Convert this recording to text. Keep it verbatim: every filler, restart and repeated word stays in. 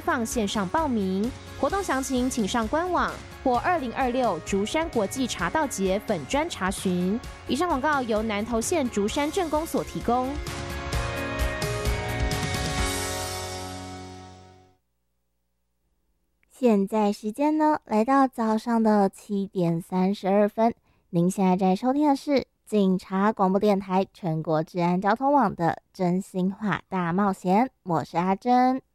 放线上报名，活动详情请上官网或二零二六竹山国际茶道节粉专查询。以上广告由南投县竹山镇公所提供。 现在时间呢，来到早上的七点三十二分。您现在在收听的是警察广播电台全国治安交通网的真心话大冒险，我是阿珍。